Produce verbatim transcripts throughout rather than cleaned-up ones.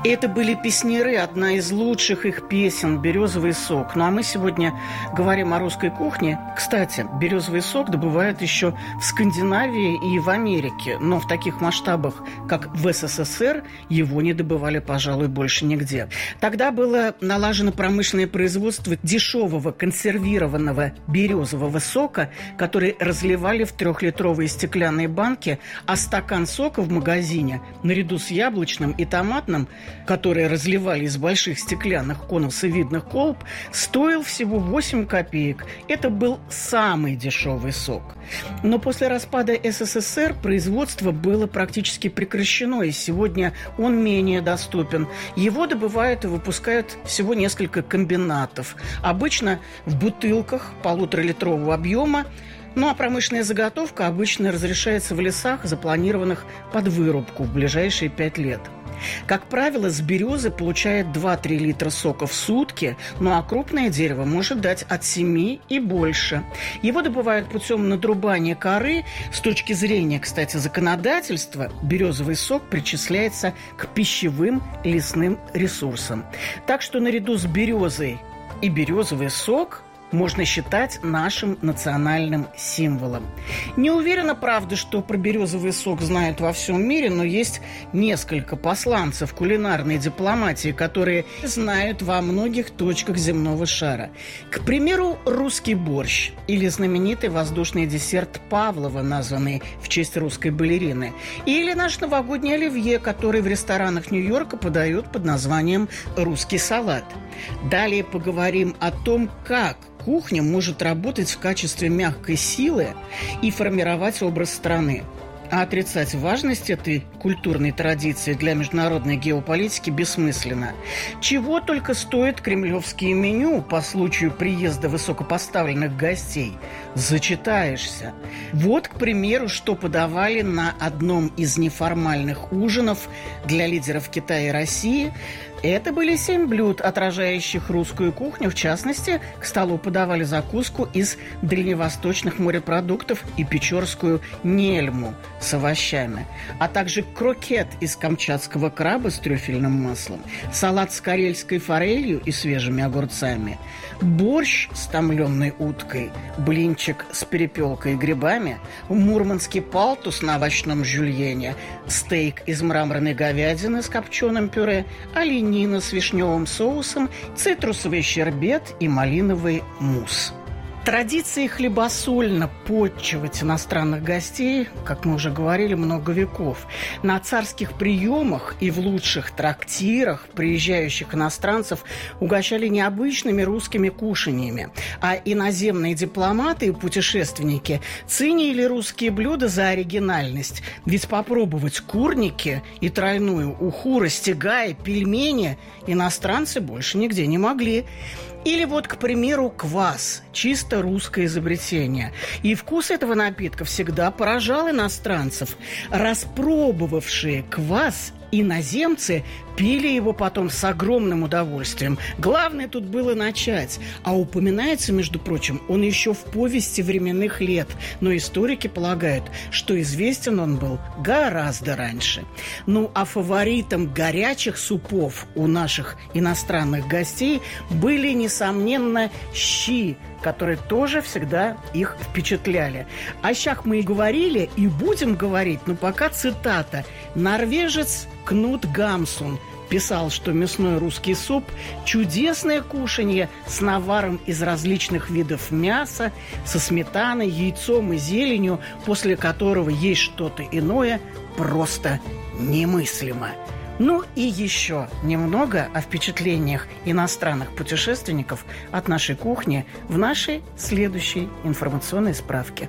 И это были песняры, одна из лучших их песен «Березовый сок». Ну а мы сегодня говорим о русской кухне. Кстати, березовый сок добывают еще в Скандинавии и в Америке, но в таких масштабах, как в СССР, его не добывали, пожалуй, больше нигде. Тогда было налажено промышленное производство дешевого консервированного березового сока, который разливали в трехлитровые стеклянные банки, а стакан сока в магазине наряду с яблочным и томатным, которые разливали из больших стеклянных конусовидных колб, стоил всего восемь копеек. Это был самый дешевый сок. Но после распада СССР производство было практически прекращено, и сегодня он менее доступен. Его добывают и выпускают всего несколько комбинатов. Обычно в бутылках полуторалитрового объема. Ну а промышленная заготовка обычно разрешается в лесах, запланированных под вырубку в ближайшие пять лет. Как правило, с березы получает два-три литра сока в сутки, ну а крупное дерево может дать от семи и больше. Его добывают путем надрубания коры. С точки зрения, кстати, законодательства, березовый сок причисляется к пищевым лесным ресурсам. Так что наряду с березой и березовый сок можно считать нашим национальным символом. Не уверена, правда, что про березовый сок знают во всем мире, но есть несколько посланцев кулинарной дипломатии, которые знают во многих точках земного шара. К примеру, русский борщ или знаменитый воздушный десерт Павлова, названный в честь русской балерины, или наш новогодний оливье, который в ресторанах Нью-Йорка подают под названием «русский салат». Далее поговорим о том, как кухня может работать в качестве мягкой силы и формировать образ страны. А отрицать важность этой культурной традиции для международной геополитики бессмысленно. Чего только стоит кремлевские меню по случаю приезда высокопоставленных гостей. Зачитаешься. Вот, к примеру, что подавали на одном из неформальных ужинов для лидеров Китая и России. Это были семь блюд, отражающих русскую кухню. В частности, к столу подавали закуску из дальневосточных морепродуктов и печорскую нельму с овощами, а также крокет из камчатского краба с трюфельным маслом, салат с карельской форелью и свежими огурцами, борщ с томленой уткой, блинчик с перепелкой и грибами, мурманский палтус на овощном жюльене, стейк из мраморной говядины с копченым пюре, оленина с вишневым соусом, цитрусовый щербет и малиновый мусс. Традиции хлебосольно подчивать иностранных гостей, как мы уже говорили, много веков. На царских приемах и в лучших трактирах приезжающих иностранцев угощали необычными русскими кушаньями, а иноземные дипломаты и путешественники ценили русские блюда за оригинальность. Ведь попробовать курники и тройную уху, растягая, пельмени иностранцы больше нигде не могли. Или вот, к примеру, квас – чисто русское изобретение. И вкус этого напитка всегда поражал иностранцев. Распробовавшие квас, иноземцы пили его потом с огромным удовольствием. Главное тут было начать. А упоминается, между прочим, он еще в повести временных лет. Но историки полагают, что известен он был гораздо раньше. Ну, а фаворитом горячих супов у наших иностранных гостей были, несомненно, щи, которые тоже всегда их впечатляли. О щах мы и говорили, и будем говорить, но пока цитата. Норвежец Кнут Гамсун писал, что мясной русский суп – чудесное кушанье с наваром из различных видов мяса, со сметаной, яйцом и зеленью, после которого есть что-то иное просто немыслимо. Ну и еще немного о впечатлениях иностранных путешественников от нашей кухни в нашей следующей информационной справке.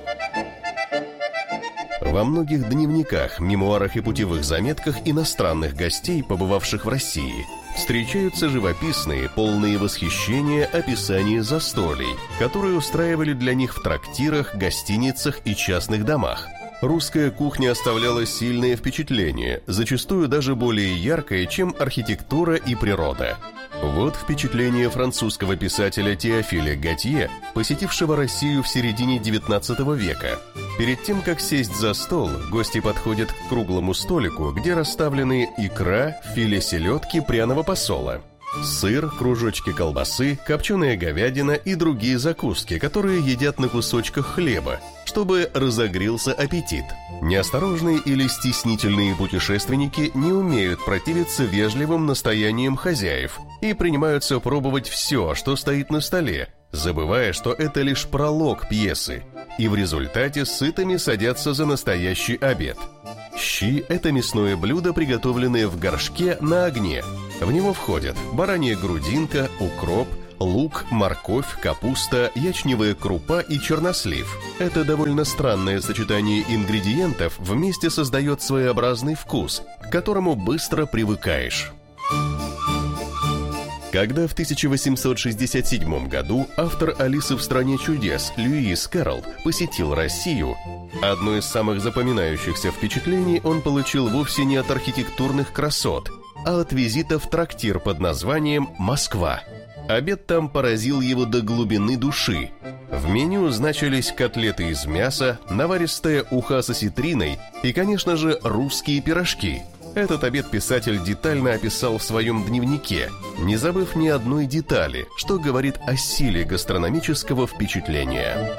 Во многих дневниках, мемуарах и путевых заметках иностранных гостей, побывавших в России, встречаются живописные, полные восхищения описания застолий, которые устраивали для них в трактирах, гостиницах и частных домах. Русская кухня оставляла сильное впечатление, зачастую даже более яркое, чем архитектура и природа. Вот впечатление французского писателя Теофиля Готье, посетившего Россию в середине девятнадцатого века. Перед тем, как сесть за стол, гости подходят к круглому столику, где расставлены икра, филе селедки, пряного посола, сыр, кружочки колбасы, копченая говядина и другие закуски, которые едят на кусочках хлеба, чтобы разогрелся аппетит. Неосторожные или стеснительные путешественники не умеют противиться вежливым настояниям хозяев и принимаются пробовать все, что стоит на столе, забывая, что это лишь пролог пьесы, и в результате сытыми садятся за настоящий обед. Щи – это мясное блюдо, приготовленное в горшке на огне. В него входят баранья грудинка, укроп, лук, морковь, капуста, ячневая крупа и чернослив. Это довольно странное сочетание ингредиентов вместе создает своеобразный вкус, к которому быстро привыкаешь. Когда в тысяча восемьсот шестьдесят седьмом году автор «Алисы в стране чудес» Льюис Кэрролл посетил Россию, одно из самых запоминающихся впечатлений он получил вовсе не от архитектурных красот, а от визита в трактир под названием «Москва». Обед там поразил его до глубины души. В меню значились котлеты из мяса, наваристая уха с осетриной и, конечно же, русские пирожки. Этот обед писатель детально описал в своем дневнике, не забыв ни одной детали, что говорит о силе гастрономического впечатления.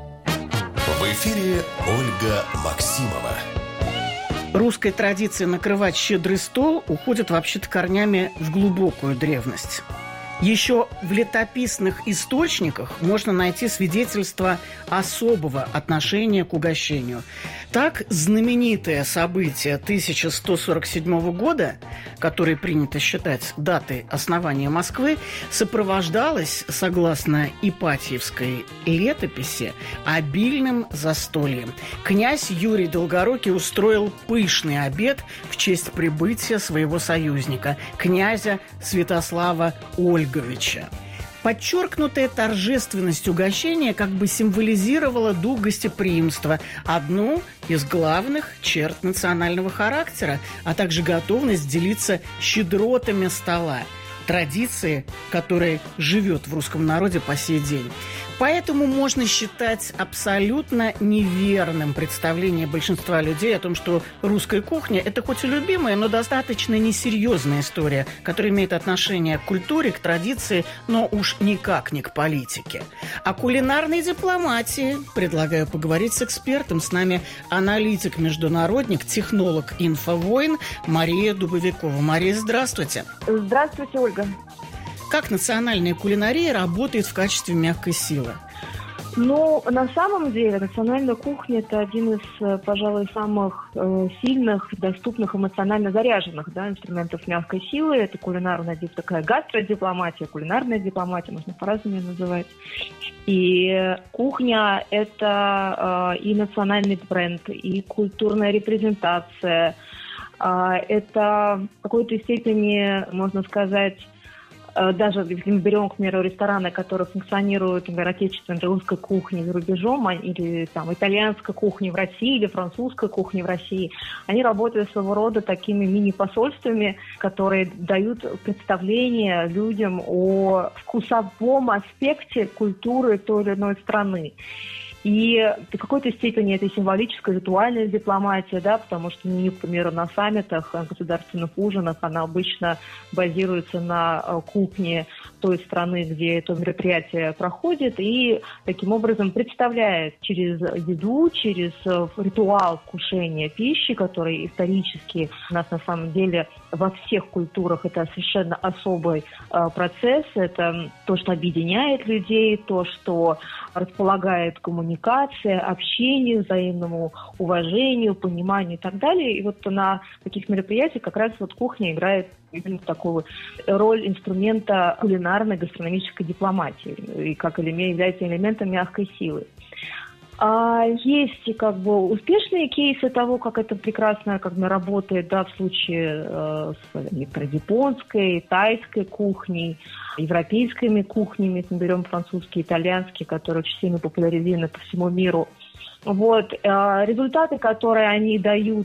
В эфире Ольга Максимова. Русская традиция накрывать щедрый стол уходит вообще-то корнями в глубокую древность. Еще в летописных источниках можно найти свидетельство особого отношения к угощению. Так, знаменитое событие тысяча сто сорок седьмого года, которое принято считать датой основания Москвы, сопровождалось, согласно Ипатьевской летописи, обильным застольем. Князь Юрий Долгорукий устроил пышный обед в честь прибытия своего союзника, князя Святослава Ольговича. Подчеркнутая торжественность угощения как бы символизировала дух гостеприимства, одну из главных черт национального характера, а также готовность делиться щедротами стола, традиции, которая живет в русском народе по сей день. Поэтому можно считать абсолютно неверным представление большинства людей о том, что русская кухня – это хоть и любимая, но достаточно несерьезная история, которая имеет отношение к культуре, к традиции, но уж никак не к политике. О кулинарной дипломатии предлагаю поговорить с экспертом. С нами аналитик-международник, технолог «Инфовойн» Мария Дубовикова. Мария, здравствуйте. Здравствуйте, Ольга. Как национальная кулинария работает в качестве мягкой силы? Ну, на самом деле, национальная кухня – это один из, пожалуй, самых э, сильных, доступных, эмоционально заряженных, да, инструментов мягкой силы. Это кулинарная, такая гастродипломатия, кулинарная дипломатия, можно по-разному ее называть. И кухня – это э, и национальный бренд, и культурная репрезентация. Э, это в какой-то степени, можно сказать, даже если мы берем, к примеру, рестораны, которые функционируют, например, отечественной русской кухни за рубежом, или там итальянской кухни в России, или французской кухни в России, они работают своего рода такими мини-посольствами, которые дают представление людям о вкусовом аспекте культуры той или иной страны. И в какой-то степени это символическая, ритуальная дипломатия, да, потому что, ну, к примеру, на саммитах, на государственных ужинах она обычно базируется на кухне той страны, где это мероприятие проходит, и таким образом представляет через еду, через ритуал вкушения пищи, который исторически у нас на самом деле во всех культурах это совершенно особый э, процесс, это то, что объединяет людей, то, что располагает к коммуникации, общению, взаимному уважению, пониманию и так далее. И вот на таких мероприятиях как раз вот кухня играет именно такую роль инструмента кулинарной гастрономической дипломатии, и как элемент, является элементом мягкой силы. А есть как бы успешные кейсы того, как это прекрасно как бы работает, да, в случае э, с некоторой японской, тайской кухней, европейскими кухнями, если мы берем французские, итальянские, которые очень сильно популяризированы по всему миру. Вот. Результаты, которые они дают,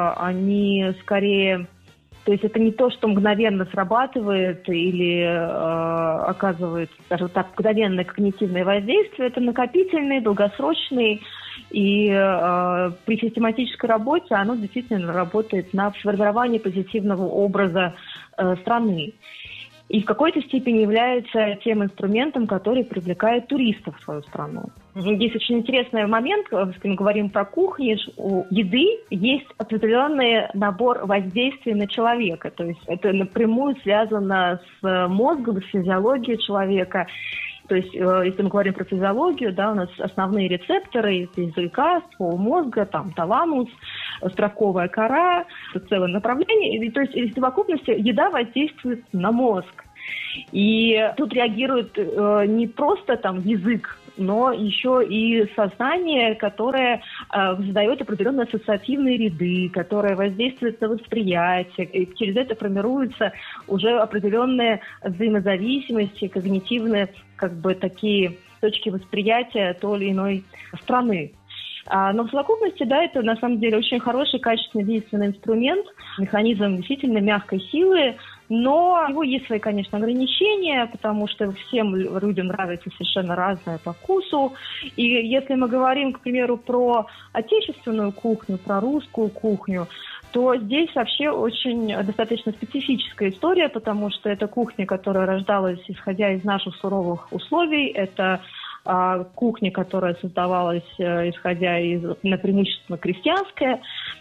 они скорее... То есть это не то, что мгновенно срабатывает или э, оказывает, скажем так, мгновенное когнитивное воздействие. Это накопительный, долгосрочный. И э, при систематической работе оно действительно работает на формирование позитивного образа э, страны. И в какой-то степени является тем инструментом, который привлекает туристов в свою страну. Есть очень интересный момент, если мы говорим про кухню, у еды есть определенный набор воздействий на человека. То есть это напрямую связано с мозгом, с физиологией человека. То есть, если мы говорим про физиологию, да, у нас основные рецепторы из языка, ствол мозга, там, таламус, островковая кора, целое направление. И, то есть, в совокупности еда воздействует на мозг. И тут реагирует э, не просто там язык, но еще и сознание, которое э, задает определенные ассоциативные ряды, которое воздействует на восприятие. И через это формируются уже определенные взаимозависимости, когнитивные, как бы такие точки восприятия той или иной страны. А, но в совокупности, да, это на самом деле очень хороший, качественный, действенный инструмент, механизм действительно мягкой силы, но у него есть свои, конечно, ограничения, потому что всем людям нравится совершенно разное по вкусу. И если мы говорим, к примеру, про отечественную кухню, про русскую кухню, то здесь вообще очень достаточно специфическая история, потому что это кухня, которая рождалась, исходя из наших суровых условий, это а, кухня, которая создавалась, исходя из, на преимущественно крестьянская,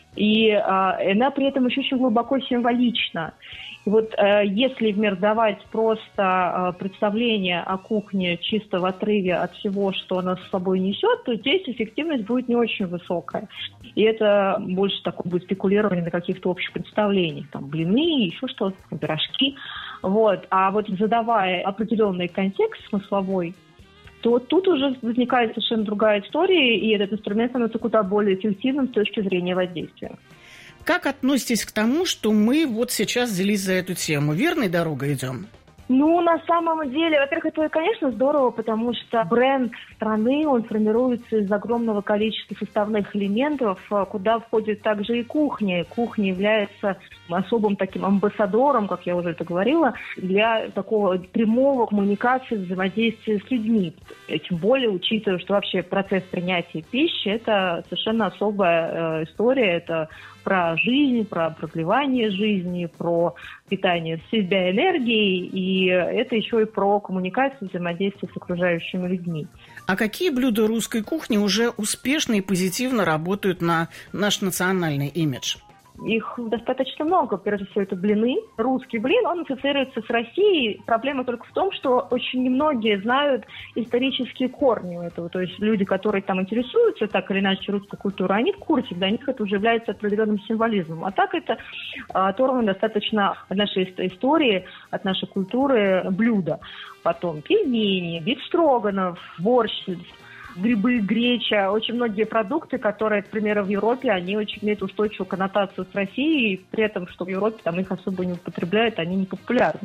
и а, она при этом еще очень глубоко символична. И вот э, если в мир давать просто э, представление о кухне чисто в отрыве от всего, что она с собой несет, то здесь эффективность будет не очень высокая. И это больше такое будет спекулирование на каких-то общих представлениях. Там блины, еще что-то, пирожки. Вот. А вот задавая определенный контекст смысловой, то тут уже возникает совершенно другая история, и этот инструмент становится куда более эффективным с точки зрения воздействия. Как относитесь к тому, что мы вот сейчас взялись за эту тему? Верной дорогой идем? Ну, на самом деле, во-первых, это, конечно, здорово, потому что бренд страны, он формируется из огромного количества составных элементов, куда входит также и кухня. Кухня является особым таким амбассадором, как я уже это говорила, для такого прямого коммуникации, взаимодействия с людьми. Тем более, учитывая, что вообще процесс принятия пищи – это совершенно особая э, история, это про жизнь, про продлевание жизни, про питание себя энергией, и это еще и про коммуникацию, взаимодействие с окружающими людьми. А какие блюда русской кухни уже успешно и позитивно работают на наш национальный имидж? Их достаточно много. Прежде всего, это блины. Русский блин, он ассоциируется с Россией. Проблема только в том, что очень немногие знают исторические корни этого. То есть люди, которые там интересуются так или иначе русской культурой, они в курсе, для них это уже является определенным символизмом. А так это оторвано достаточно от нашей истории, от нашей культуры блюда. Потом пельмени, бифстроганов, борщ, грибы, греча, очень многие продукты, которые, к примеру, в Европе, они очень имеют устойчивую коннотацию с Россией, и при этом, что в Европе там их особо не употребляют, они не популярны.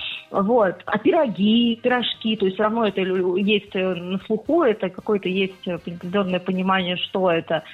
Вот. А пироги, пирожки, то есть все равно это есть на слуху, это какое-то есть определенное понимание, что это.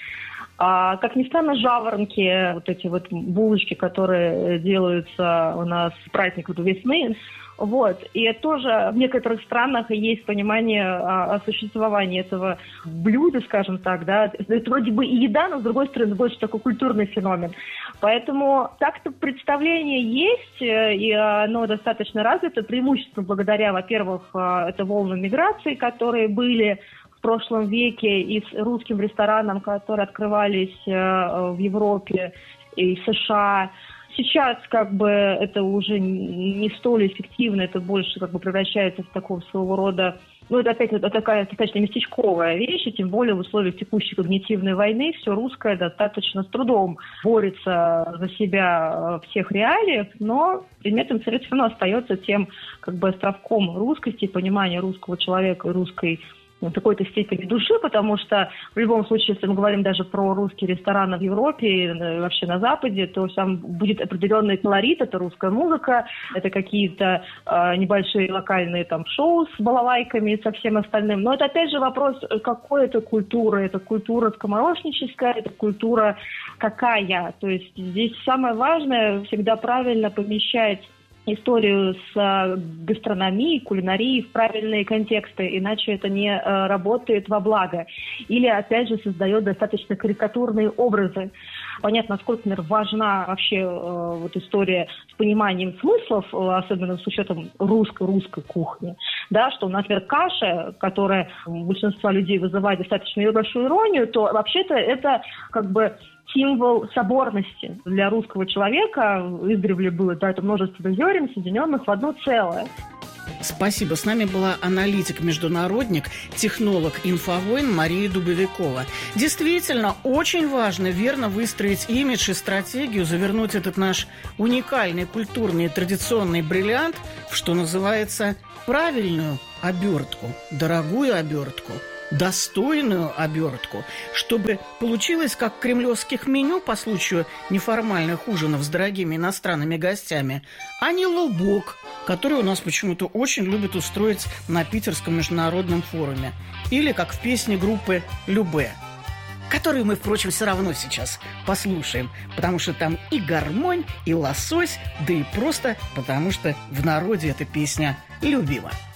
А, как ни странно, жаворонки, вот эти вот булочки, которые делаются у нас в праздник весны, вот. И тоже в некоторых странах есть понимание о, о существовании этого блюда, скажем так, да. Это вроде бы и еда, но с другой стороны больше такой культурный феномен. Поэтому так-то представление есть, и оно достаточно развито, преимущественно благодаря, во-первых, это волнам миграции, которые были в прошлом веке, и с русским ресторанам, которые открывались в Европе и в США. Сейчас как бы это уже не столь эффективно, это больше как бы превращается в такого своего рода, ну это опять это такая достаточно местечковая вещь, и тем более в условиях текущей когнитивной войны все русское достаточно с трудом борется за себя в всех реалиях, но предметом все равно остается тем как бы островком русскости, понимания русского человека и русской в какой-то степени души, потому что в любом случае, если мы говорим даже про русские рестораны в Европе и вообще на Западе, то там будет определенный колорит, это русская музыка, это какие-то э, небольшие локальные там шоу с балалайками и со всем остальным. Но это опять же вопрос, какой это культура. Это культура скоморошническая, это культура какая. То есть здесь самое важное всегда правильно помещать историю с гастрономией, кулинарией в правильные контексты, иначе это не э, работает во благо. Или, опять же, создает достаточно карикатурные образы. Понятно, насколько, например, важна вообще э, вот история с пониманием смыслов, э, особенно с учетом русской-русской кухни. Да, что, например, каша, которая у большинства людей вызывает достаточно большую иронию, то вообще-то это как бы символ соборности для русского человека. Издревле было, да, это множество зерен, соединенных в одно целое. Спасибо. С нами была аналитик-международник, технолог «Инфовойн» Мария Дубовикова. Действительно, очень важно верно выстроить имидж и стратегию, завернуть этот наш уникальный культурный и традиционный бриллиант в, что называется, правильную обертку, дорогую обертку, достойную обертку, чтобы получилось как в кремлевских меню по случаю неформальных ужинов с дорогими иностранными гостями, а не лубок, который у нас почему-то очень любят устроить на Питерском международном форуме. Или как в песне группы «Любэ», которую мы, впрочем, все равно сейчас послушаем, потому что там и гармонь, и лосось, да и просто потому что в народе эта песня любима.